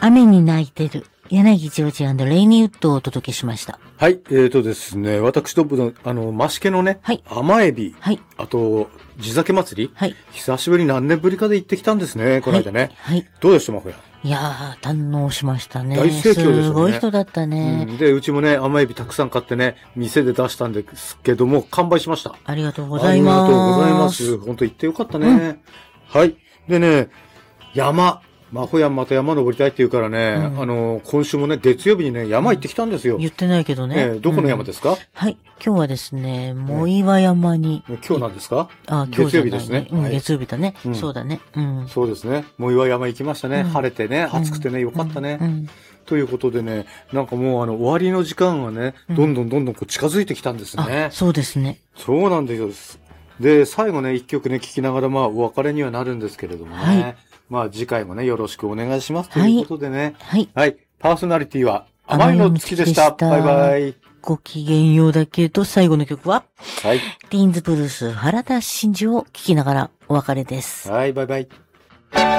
雨に泣いてる柳ジョージ&レイニーウッドをお届けしました。 はい、ですね、私どもの、マシケのね、 はい、 甘エビ、 はい、 あと、地酒祭り、 はい、 久しぶり何年ぶりかで行ってきたんですね、この間ね。 はい。 どうでした、マホヤ？ いやー、堪能しましたね。 大盛況ですよね。 すごい人だったね。 で、うちもね、甘エビたくさん買ってね、店で出したんですけども、完売しました。 ありがとうございます。 ありがとうございます。本当行ってよかったね。はい。でね、マホヤンまた山登りたいって言うからね、今週もね、月曜日にね、山行ってきたんですよ。 言ってないけどね。 どこの山ですか？ はい。今日はですね、藻岩山に。 今日なんですか？ 今日月曜日ですね。 月曜日だね。そうだね。 そうですね。藻岩山行きましたね。晴れてね、暑くてね、よかったね。ということでね、なんかもう終わりの時間がね、どんどんこう近づいてきたんですね。 そうですね。 そうなんですよ。で、最後ね、一曲ね、聴きながらお別れにはなるんですけれどもね。次回もね、よろしくお願いします。ということでね。はい。パーソナリティは、甘いの月でした。バイバイ。 ごきげんようだけど、最後の曲は、 はい。 ティーンズブルース、原田真二を聴きながらお別れです。 はい、バイバイ。